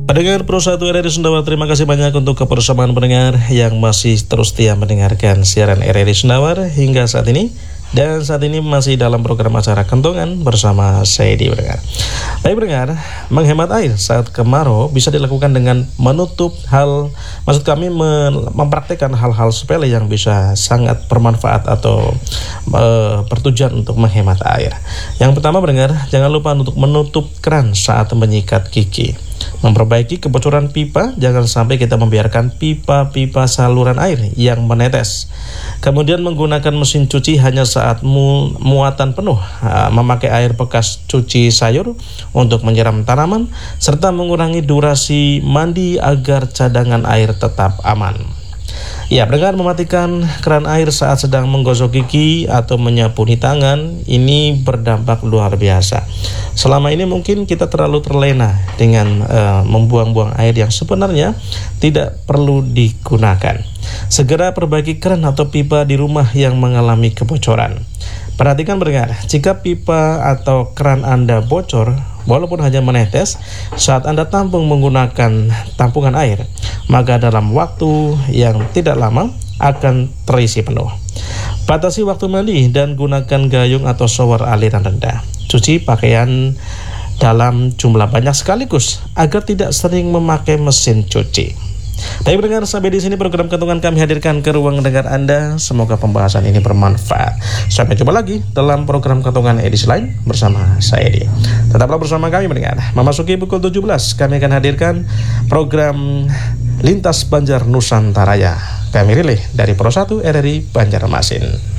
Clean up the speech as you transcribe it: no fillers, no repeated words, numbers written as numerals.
Pendengar Pro 1 RRI Sendawar, terima kasih banyak untuk kebersamaan pendengar yang masih terus setia mendengarkan siaran RRI Sendawar hingga saat ini. Dan saat ini masih dalam program acara Kentongan bersama saya di pendengar. Baik pendengar, menghemat air saat kemarau bisa dilakukan dengan menutup maksud kami mempraktikkan hal-hal sepele yang bisa sangat bermanfaat atau bertujuan untuk menghemat air. Yang pertama pendengar, jangan lupa untuk menutup keran saat menyikat gigi. Memperbaiki kebocoran pipa, jangan sampai kita membiarkan pipa-pipa saluran air yang menetes. Kemudian menggunakan mesin cuci hanya saat muatan penuh, memakai air bekas cuci sayur untuk menyiram tanaman, serta mengurangi durasi mandi agar cadangan air tetap aman. Ya, pendengar, mematikan keran air saat sedang menggosok gigi atau menyabuni tangan ini berdampak luar biasa. Selama ini mungkin kita terlalu terlena dengan membuang-buang air yang sebenarnya tidak perlu digunakan. Segera perbaiki keran atau pipa di rumah yang mengalami kebocoran. Perhatikan pendengar, jika pipa atau keran Anda bocor, walaupun hanya menetes, saat Anda tampung menggunakan tampungan air, maka dalam waktu yang tidak lama akan terisi penuh. Batasi waktu mandi dan gunakan gayung atau shower aliran rendah. Cuci pakaian dalam jumlah banyak sekaligus agar tidak sering memakai mesin cuci. Baik pendengar, sampai di sini program Kentongan kami hadirkan ke ruang dengar Anda. Semoga pembahasan ini bermanfaat. Sampai jumpa lagi dalam program Kentongan edisi lain bersama saya Edi. Tetaplah bersama kami pendengar. Memasuki pukul 17 kami akan hadirkan program Lintas Banjar Nusantara. Kami relay dari Pro 1 RRI Banjarmasin.